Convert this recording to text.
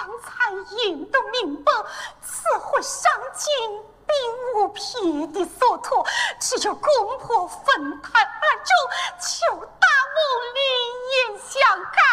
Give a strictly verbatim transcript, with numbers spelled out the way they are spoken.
才应得明白，此回上京并无别的所图，只有公婆分开而终，求大王另眼相看。